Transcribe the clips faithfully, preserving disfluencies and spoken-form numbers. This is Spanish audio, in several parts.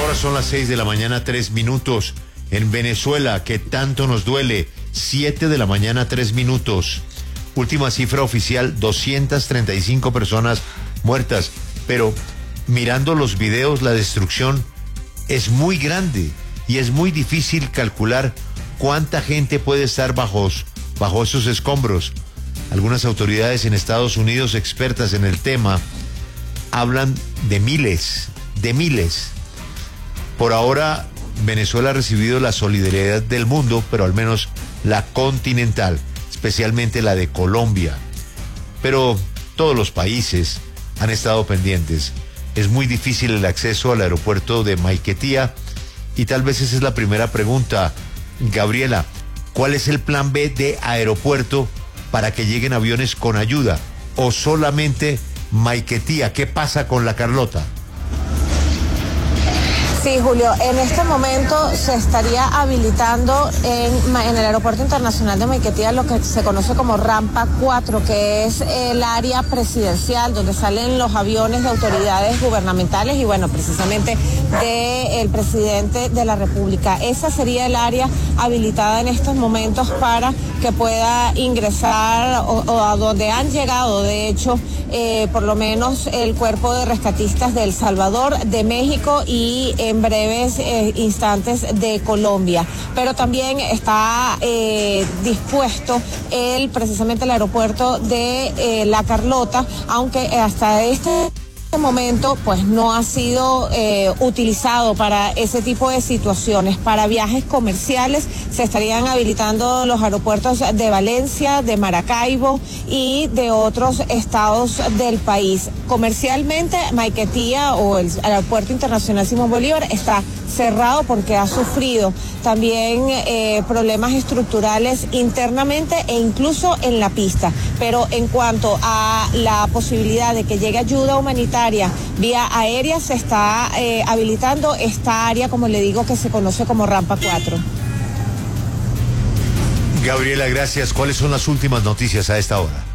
Ahora son las seis de la mañana, tres minutos. En Venezuela, que tanto nos duele, siete de la mañana, tres minutos. Última cifra oficial, doscientas treinta y cinco personas muertas. Pero mirando los videos, la destrucción es muy grande y es muy difícil calcular cuánta gente puede estar bajo, bajo esos escombros. Algunas autoridades en Estados Unidos, expertas en el tema, hablan de miles, de miles. Por ahora, Venezuela ha recibido la solidaridad del mundo, pero al menos la continental, especialmente la de Colombia. Pero todos los países han estado pendientes. Es muy difícil el acceso al aeropuerto de Maiquetía y tal vez esa es la primera pregunta. Gabriela, ¿cuál es el plan B de aeropuerto para que lleguen aviones con ayuda? ¿O solamente Maiquetía? ¿Qué pasa con la Carlota? Sí, Julio, en este momento se estaría habilitando en, en el Aeropuerto Internacional de Maiquetía lo que se conoce como Rampa cuatro, que es el área presidencial donde salen los aviones de autoridades gubernamentales y bueno, precisamente del presidente de la República. Esa sería el área habilitada en estos momentos para que pueda ingresar o, o a donde han llegado, de hecho, eh, por lo menos el cuerpo de rescatistas de El Salvador, de México y en breves eh, instantes de Colombia. Pero también está eh, dispuesto el precisamente el aeropuerto de eh, La Carlota, aunque hasta este momento pues no ha sido eh, utilizado para ese tipo de situaciones. Para viajes comerciales se estarían habilitando los aeropuertos de Valencia, de Maracaibo y de otros estados del país. Comercialmente, Maiquetía o el Aeropuerto Internacional Simón Bolívar está cerrado porque ha sufrido también eh, problemas estructurales internamente e incluso en la pista. Pero en cuanto a la posibilidad de que llegue ayuda humanitaria vía aérea, se está eh, habilitando esta área, como le digo, que se conoce como Rampa cuatro. Gabriela, gracias. ¿Cuáles son las últimas noticias a esta hora?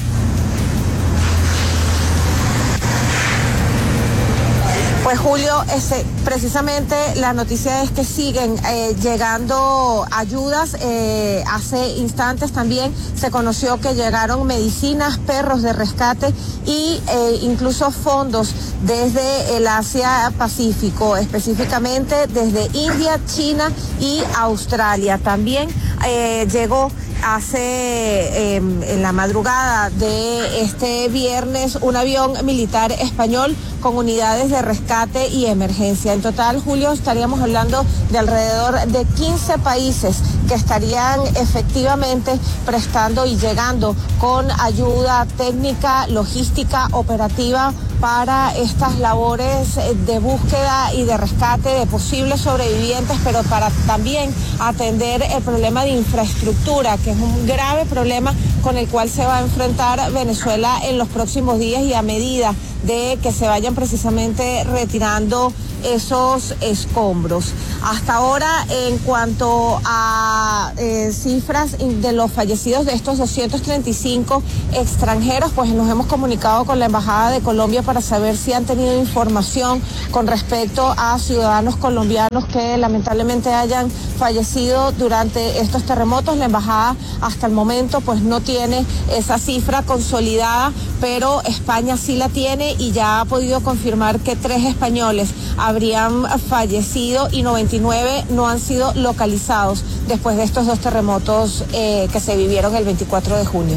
Pues Julio, este, precisamente la noticia es que siguen eh, llegando ayudas. Eh, hace instantes también se conoció que llegaron medicinas, perros de rescate y eh, incluso fondos desde el Asia Pacífico, específicamente desde India, China y Australia. También eh, llegó hace eh, en la madrugada de este viernes un avión militar español con unidades de rescate y emergencia. En total, Julio, estaríamos hablando de alrededor de quince países que estarían efectivamente prestando y llegando con ayuda técnica, logística, operativa para estas labores de búsqueda y de rescate de posibles sobrevivientes, pero para también atender el problema de infraestructura, que es un grave problema con el cual se va a enfrentar Venezuela en los próximos días y a medida de que se vayan precisamente retirando esos escombros. Hasta ahora, en cuanto a eh, cifras de los fallecidos de estos doscientos treinta y cinco extranjeros, pues nos hemos comunicado con la Embajada de Colombia para saber si han tenido información con respecto a ciudadanos colombianos que lamentablemente hayan fallecido durante estos terremotos. La Embajada hasta el momento pues no tiene esa cifra consolidada, pero España sí la tiene y ya ha podido confirmar que tres españoles habrían fallecido y noventa y nueve no han sido localizados después de estos dos terremotos eh, que se vivieron el veinticuatro de junio.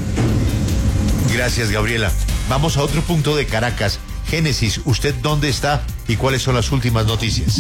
Gracias, Gabriela. Vamos a otro punto de Caracas. Génesis, ¿usted dónde está y cuáles son las últimas noticias?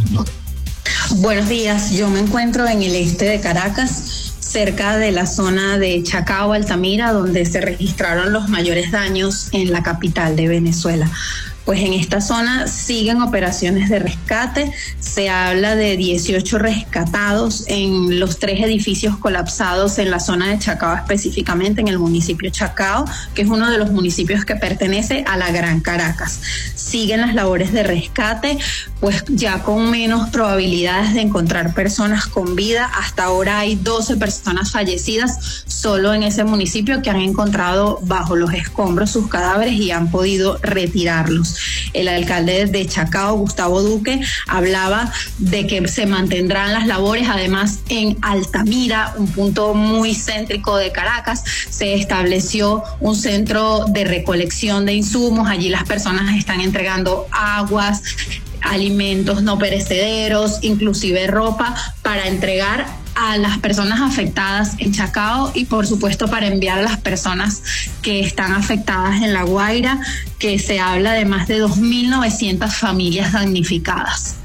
Buenos días, yo me encuentro en el este de Caracas, cerca de la zona de Chacao, Altamira, donde se registraron los mayores daños en la capital de Venezuela. Pues en esta zona siguen operaciones de rescate. Se habla de dieciocho rescatados en los tres edificios colapsados en la zona de Chacao, específicamente en el municipio Chacao, que es uno de los municipios que pertenece a la Gran Caracas. Siguen las labores de rescate, pues ya con menos probabilidades de encontrar personas con vida. Hasta ahora hay doce personas fallecidas solo en ese municipio que han encontrado bajo los escombros sus cadáveres y han podido retirarlos. el alcalde de Chacao, Gustavo Duque, hablaba de que se mantendrán las labores. Además, en Altamira, un punto muy céntrico de Caracas, se estableció un centro de recolección de insumos. Allí las personas están entregando aguas, alimentos no perecederos, inclusive ropa, para entregar a las personas afectadas en Chacao y por supuesto para enviar a las personas que están afectadas en La Guaira, que se habla de más de dos mil novecientas familias damnificadas.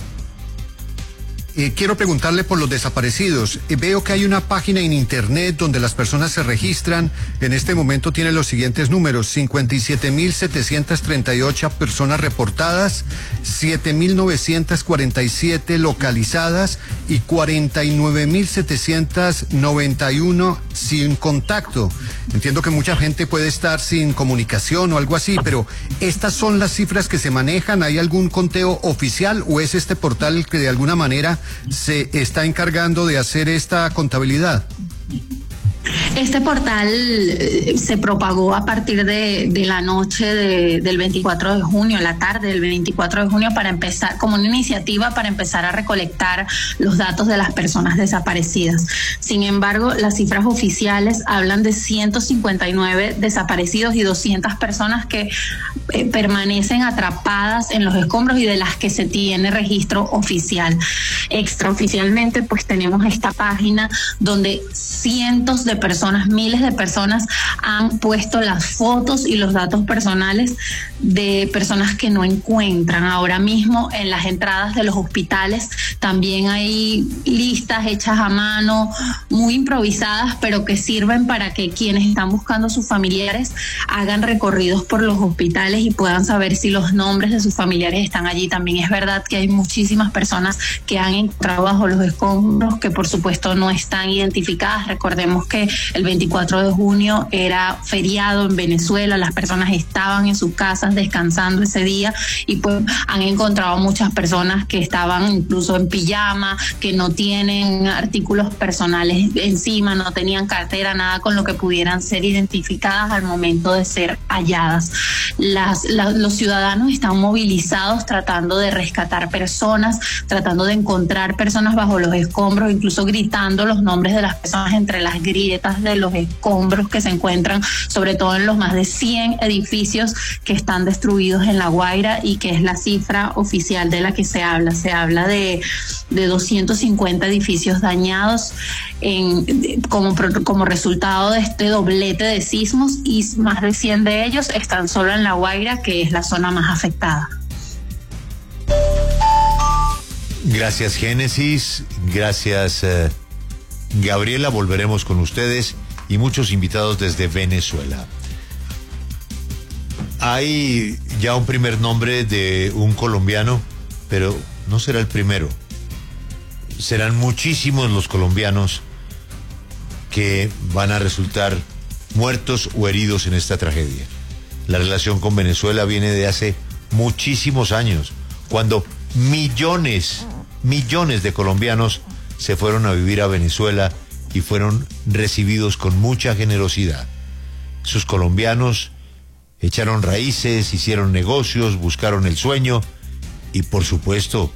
Eh, quiero preguntarle por los desaparecidos. Eh, veo que hay una página en internet donde las personas se registran. En este momento tiene los siguientes números: cincuenta y siete mil setecientas treinta y ocho personas reportadas, siete mil novecientas cuarenta y siete localizadas y cuarenta y nueve mil setecientos noventa y uno sin contacto. Entiendo que mucha gente puede estar sin comunicación o algo así, pero ¿estas son las cifras que se manejan? ¿Hay algún conteo oficial o es este portal el que de alguna manera se está encargando de hacer esta contabilidad? Este portal se propagó a partir de, de la noche de, del veinticuatro de junio, la tarde del veinticuatro de junio, para empezar, como una iniciativa para empezar a recolectar los datos de las personas desaparecidas. Sin embargo, las cifras oficiales hablan de ciento cincuenta y nueve desaparecidos y doscientas personas que eh, permanecen atrapadas en los escombros y de las que se tiene registro oficial. Extraoficialmente, pues tenemos esta página donde cientos de personas, miles de personas han puesto las fotos y los datos personales de personas que no encuentran. Ahora mismo en las entradas de los hospitales también hay listas hechas a mano, muy improvisadas, pero que sirven para que quienes están buscando a sus familiares hagan recorridos por los hospitales y puedan saber si los nombres de sus familiares están allí. También es verdad que hay muchísimas personas que han encontrado bajo los escombros que por supuesto no están identificadas. Recordemos que el veinticuatro de junio era feriado en Venezuela, las personas estaban en sus casas descansando ese día y pues han encontrado muchas personas que estaban incluso en pijama, que no tienen artículos personales encima, no tenían cartera, nada con lo que pudieran ser identificadas al momento de ser halladas. Las, la, los ciudadanos están movilizados tratando de rescatar personas, tratando de encontrar personas bajo los escombros, incluso gritando los nombres de las personas entre las grietas de los escombros que se encuentran, sobre todo en los más de cien edificios que están destruidos en La Guaira y que es la cifra oficial de la que se habla. Se habla de, de doscientos cincuenta edificios dañados en, de, como, como resultado de este doblete de sismos y más de cien de ellos están solo en La Guaira, que es la zona más afectada. Gracias, Génesis. Gracias, eh, Gabriela. Volveremos con ustedes y muchos invitados desde Venezuela. Hay ya un primer nombre de un colombiano, pero no será el primero. Serán muchísimos los colombianos que van a resultar muertos o heridos en esta tragedia. La relación con Venezuela viene de hace muchísimos años, cuando millones, millones de colombianos se fueron a vivir a Venezuela y fueron recibidos con mucha generosidad. Sus colombianos echaron raíces, hicieron negocios, buscaron el sueño y por supuesto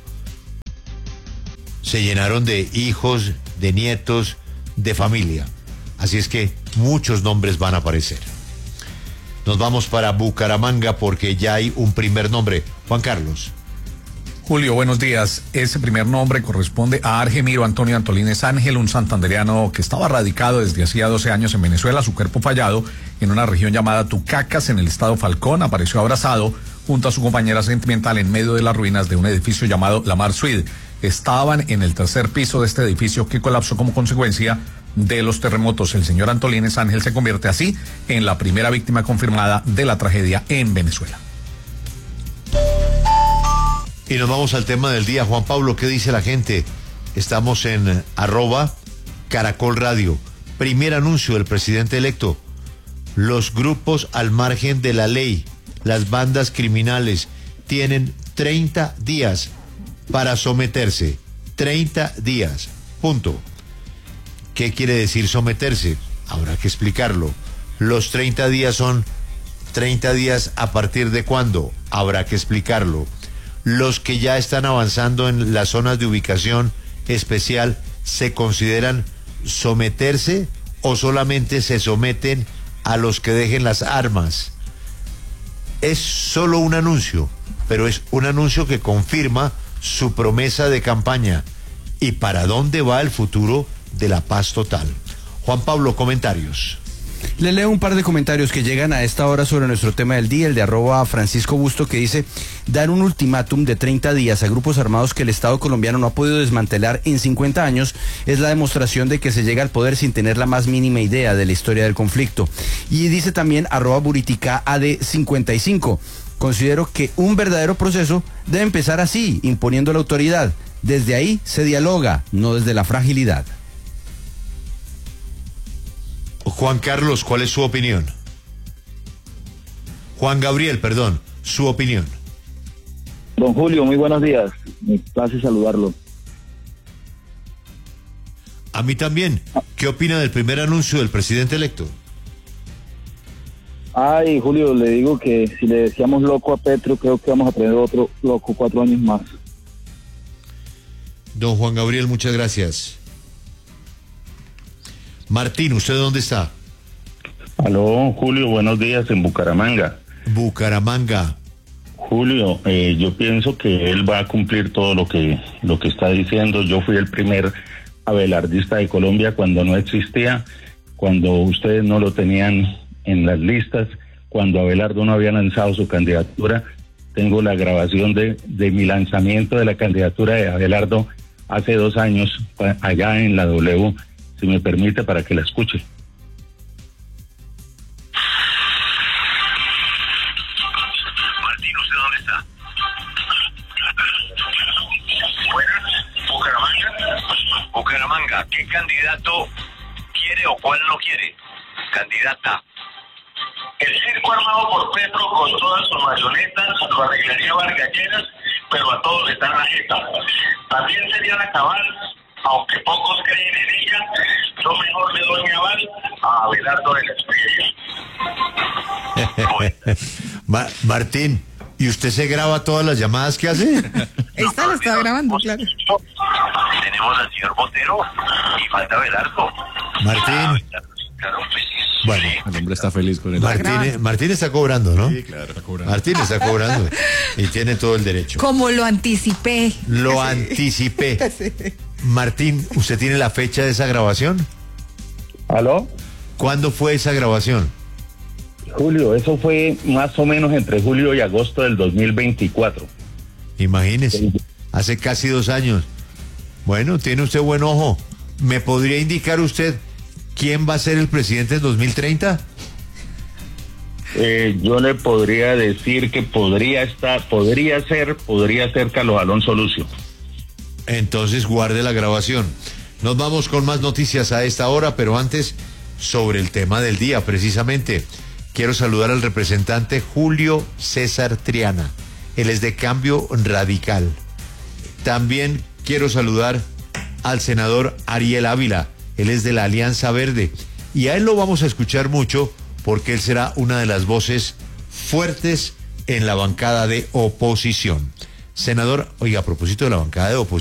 se llenaron de hijos, de nietos, de familia. Así es que muchos nombres van a aparecer. Nos vamos para Bucaramanga porque ya hay un primer nombre. Juan Carlos. Julio, buenos días. Ese primer nombre corresponde a Argemiro Antonio Antolínez Ángel, un santandereano que estaba radicado desde hacía doce años en Venezuela. Su cuerpo fallado en una región llamada Tucacas, en el estado Falcón, apareció abrazado junto a su compañera sentimental en medio de las ruinas de un edificio llamado La Mar Suite. Estaban en el tercer piso de este edificio que colapsó como consecuencia de los terremotos. El señor Antolínez Ángel se convierte así en la primera víctima confirmada de la tragedia en Venezuela. Y nos vamos al tema del día. Juan Pablo, ¿qué dice la gente? Estamos en arroba Caracol Radio. Primer anuncio del presidente electo. Los grupos al margen de la ley, las bandas criminales, tienen treinta días para someterse. treinta días. Punto. ¿Qué quiere decir someterse? Habrá que explicarlo. Los treinta días son treinta días, ¿a partir de cuándo? Habrá que explicarlo. Los que ya están avanzando en las zonas de ubicación especial, ¿se consideran someterse o solamente se someten a los que dejen las armas? Es solo un anuncio, pero es un anuncio que confirma su promesa de campaña. ¿Y para dónde va el futuro de la paz total? Juan Pablo, comentarios. Le leo un par de comentarios que llegan a esta hora sobre nuestro tema del día, el de arroba Francisco Busto, que dice: dar un ultimátum de treinta días a grupos armados que el Estado colombiano no ha podido desmantelar en cincuenta años es la demostración de que se llega al poder sin tener la más mínima idea de la historia del conflicto. Y dice también arroba Buritica A D cincuenta y cinco: considero que un verdadero proceso debe empezar así, imponiendo la autoridad. Desde ahí se dialoga, no desde la fragilidad. Juan Carlos, ¿cuál es su opinión? Juan Gabriel, perdón, su opinión. Don Julio, muy buenos días. Me place saludarlo. A mí también. ¿Qué opina del primer anuncio del presidente electo? Ay, Julio, le digo que si le decíamos loco a Petro, creo que vamos a tener otro loco cuatro años más. Don Juan Gabriel, muchas gracias. Martín, ¿usted dónde está? Aló, Julio, buenos días, en Bucaramanga. Bucaramanga. Julio, eh, yo pienso que él va a cumplir todo lo que lo que está diciendo. Yo fui el primer abelardista de Colombia cuando no existía, cuando ustedes no lo tenían en las listas, cuando Abelardo no había lanzado su candidatura. Tengo la grabación de, de mi lanzamiento de la candidatura de Abelardo hace dos años, allá en la W, si me permite, para que la escuche. Martín, ¿usted dónde está? Buenas, Bucaramanga. Bucaramanga, ¿qué candidato quiere o cuál no quiere? Candidata. El circo armado por Petro con todas sus marionetas lo arreglaría Vargas Lleras, pero a todos les dan la jeta. También sería la cabal, aunque pocos creen en ella, yo mejor le doy mi aval a Abelardo de la Espriella. Bueno. Ma Martín, ¿y usted se graba todas las llamadas que hace? Esta la está grabando, claro. Tenemos al señor Botero y falta Abelardo. Martín. Claro, pues, bueno, el hombre está feliz con el Martín, Martín está cobrando, ¿no? Sí, claro, está cobrando. Martín está cobrando y tiene todo el derecho. Como lo anticipé. Lo anticipé. Sí. Martín, ¿usted tiene la fecha de esa grabación? ¿Aló? ¿Cuándo fue esa grabación? Julio, eso fue más o menos entre julio y agosto del dos mil veinticuatro. Imagínese, sí. Hace casi dos años. Bueno, tiene usted buen ojo. ¿Me podría indicar usted quién va a ser el presidente en dos mil treinta? Eh, yo le podría decir que podría estar, podría ser, podría ser Carlos Alonso Lucio. Entonces guarde la grabación. Nos vamos con más noticias a esta hora, pero antes, sobre el tema del día, precisamente, quiero saludar al representante Julio César Triana. Él es de Cambio Radical. También quiero saludar al senador Ariel Ávila. Él es de la Alianza Verde. Y a él lo vamos a escuchar mucho porque él será una de las voces fuertes en la bancada de oposición. Senador, oiga, a propósito de la bancada de oposición,